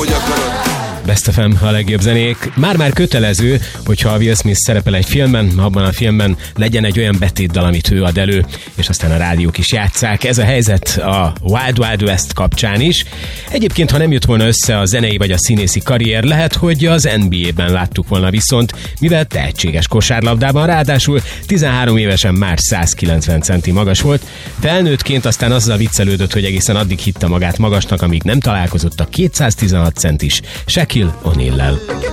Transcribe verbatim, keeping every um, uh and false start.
hogy akarod. Best ef em, a legjobb zenék. Már-már kötelező, hogyha a Will Smith szerepel egy filmben, abban a filmben legyen egy olyan betétdal, amit ő ad elő, és aztán a rádiók is játsszák. Ez a helyzet a Wild Wild West kapcsán is. Egyébként, ha nem jött volna össze a zenei vagy a színészi karrier, lehet, hogy az en bé á-ben láttuk volna viszont, mivel tehetséges kosárlabdában, ráadásul tizenhárom évesen már százkilencven centi magas volt. Felnőttként aztán azzal viccelődött, hogy egészen addig hitte magát magasnak, amíg nem találkozott a kétszáztizenhat centis Shaquille O'Neal-lel.